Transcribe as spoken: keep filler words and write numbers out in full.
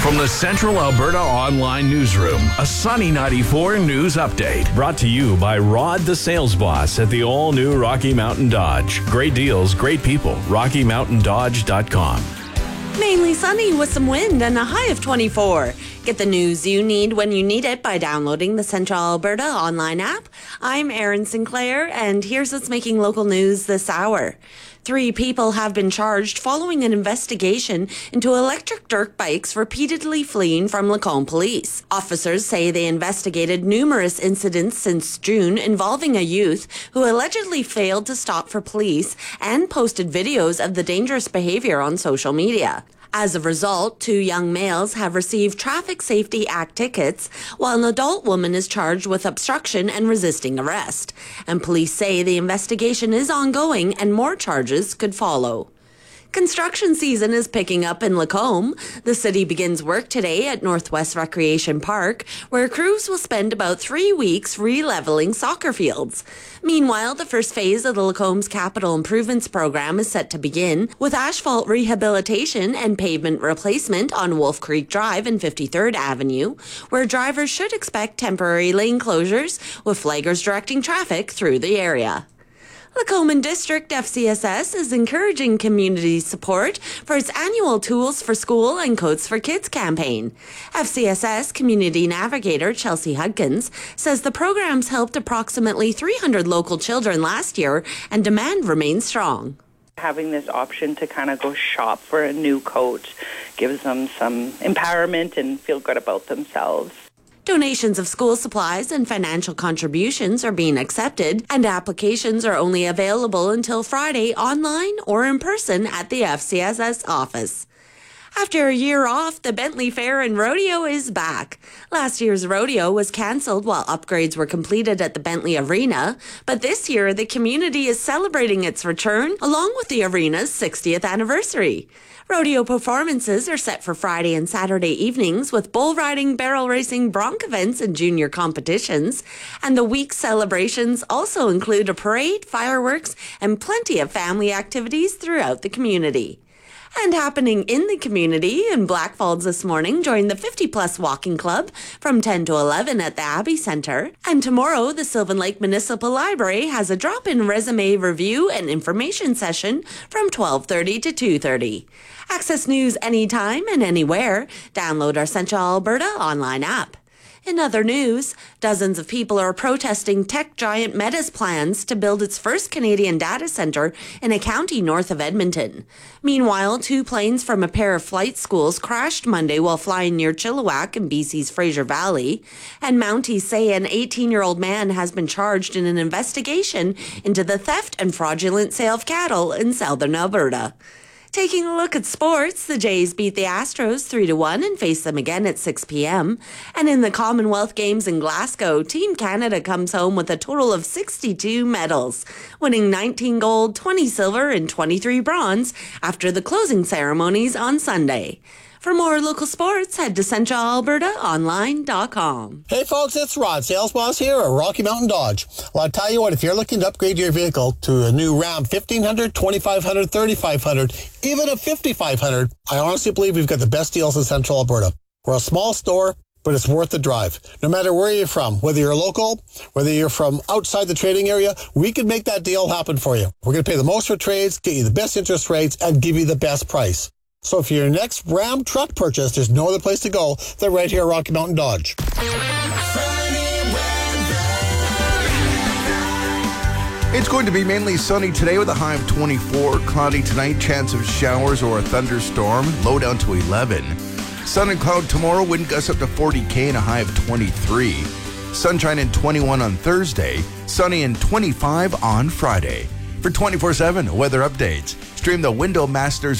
From the Central Alberta Online Newsroom, a Sunny ninety-four news update. Brought to you by Rod the Sales Boss at the all-new Rocky Mountain Dodge. Great deals, great people. rocky mountain dodge dot com. Mainly sunny with some wind and a high of twenty-four. Get the news you need when you need it by downloading the Central Alberta online app. I'm Erin Sinclair, and here's what's making local news this hour. Three people have been charged following an investigation into electric dirt bikes repeatedly fleeing from Lacombe police. Officers say they investigated numerous incidents since June involving a youth who allegedly failed to stop for police and posted videos of the dangerous behavior on social media. As a result, two young males have received Traffic Safety Act tickets, while an adult woman is charged with obstruction and resisting arrest. And police say the investigation is ongoing and more charges could follow. Construction season is picking up in Lacombe. The city begins work today at Northwest Recreation Park, where crews will spend about three weeks re-leveling soccer fields. Meanwhile, the first phase of the Lacombe's Capital Improvements Program is set to begin, with asphalt rehabilitation and pavement replacement on Wolf Creek Drive and fifty-third Avenue, where drivers should expect temporary lane closures, with flaggers directing traffic through the area. Lacombe District F C S S is encouraging community support for its annual Tools for School and Coats for Kids campaign. F C S S Community Navigator Chelsea Hudkins says the program's helped approximately three hundred local children last year and demand remains strong. Having this option to kind of go shop for a new coat gives them some empowerment and feel good about themselves. Donations of school supplies and financial contributions are being accepted, and applications are only available until Friday online or in person at the F C S S office. After a year off, the Bentley Fair and Rodeo is back. Last year's rodeo was cancelled while upgrades were completed at the Bentley Arena, but this year the community is celebrating its return along with the arena's sixtieth anniversary. Rodeo performances are set for Friday and Saturday evenings with bull riding, barrel racing, bronc events, and junior competitions. And the week's celebrations also include a parade, fireworks, and plenty of family activities throughout the community. And happening in the community in Blackfalds this morning, join the fifty plus Walking Club from ten to eleven at the Abbey Centre. And tomorrow, the Sylvan Lake Municipal Library has a drop-in resume review and information session from twelve thirty to two thirty. Access news anytime and anywhere. Download our Central Alberta online app. In other news, dozens of people are protesting tech giant Meta's plans to build its first Canadian data centre in a county north of Edmonton. Meanwhile, two planes from a pair of flight schools crashed Monday while flying near Chilliwack in B C's Fraser Valley, and Mounties say an eighteen-year-old man has been charged in an investigation into the theft and fraudulent sale of cattle in southern Alberta. Taking a look at sports, the Jays beat the Astros three to one and face them again at six p.m. And in the Commonwealth Games in Glasgow, Team Canada comes home with a total of sixty-two medals, winning nineteen gold, twenty silver, and twenty-three bronze after the closing ceremonies on Sunday. For more local sports, head to central alberta online dot com. Hey folks, it's Rod, Sales Boss here at Rocky Mountain Dodge. Well, I'll tell you what, if you're looking to upgrade your vehicle to a new Ram fifteen hundred, twenty-five hundred, thirty-five hundred, even a fifty-five hundred, I honestly believe we've got the best deals in Central Alberta. We're a small store, but it's worth the drive. No matter where you're from, whether you're local, whether you're from outside the trading area, we can make that deal happen for you. We're going to pay the most for trades, get you the best interest rates, and give you the best price. So for your next Ram truck purchase, there's no other place to go than right here at Rocky Mountain Dodge. It's going to be mainly sunny today with a high of twenty-four. Cloudy tonight, chance of showers or a thunderstorm, low down to eleven. Sun and cloud tomorrow, wind gusts up to forty K and a high of twenty-three. Sunshine and twenty-one on Thursday, sunny and twenty-five on Friday. For twenty-four seven weather updates, stream the Window Masters